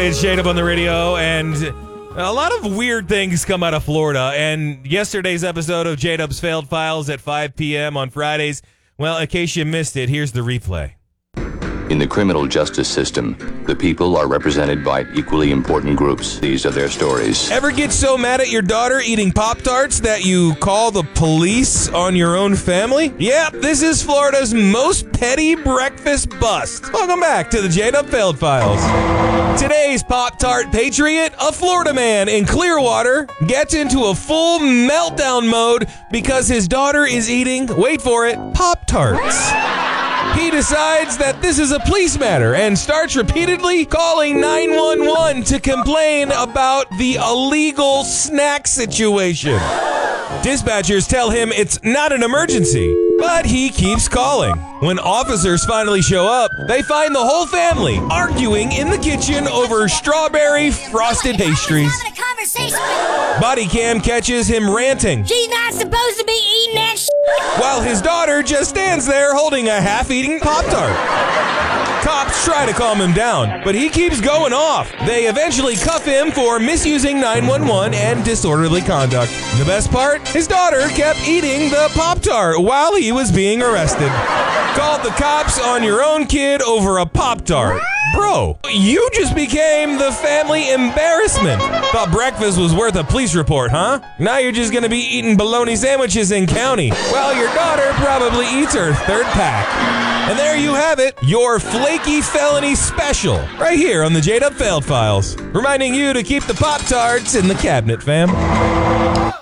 It's Shade Up on the radio, and a lot of weird things come out of Florida. And yesterday's episode of J-Dub's Failed Files at 5 p.m. on Fridays, well, in case you missed it, here's the replay. In the criminal justice system, the people are represented by equally important groups. These are their stories. Ever get so mad at your daughter eating Pop-Tarts that you call the police on your own family? Yep, this is Florida's most petty breakfast bust. Welcome back to the J-Dub Failed Files. Today's Pop-Tart patriot, a Florida man in Clearwater, gets into a full meltdown mode because his daughter is eating, wait for it, Pop-Tarts. He decides that this is a police matter and starts repeatedly calling 911 to complain about the illegal snack situation. Dispatchers tell him it's not an emergency, but he keeps calling. When officers finally show up, they find the whole family arguing in the kitchen over strawberry frosted pastries. Body cam catches him ranting. She's not supposed to be eating that shit. While his daughter just stands there holding a half-eaten Pop-Tart. Cops try to calm him down, but he keeps going off. They eventually cuff him for misusing 911 and disorderly conduct. The best part? His daughter kept eating the Pop-Tart while he was being arrested. Called the cops on your own kid over a Pop-Tart. Bro, you just became the family embarrassment. Thought breakfast was worth a police report, huh? Now you're just gonna be eating bologna sandwiches in county, while your daughter probably eats her third pack. And there you have it, your flaky felony special, right here on the J-Dub Failed Files. Reminding you to keep the Pop-Tarts in the cabinet, fam.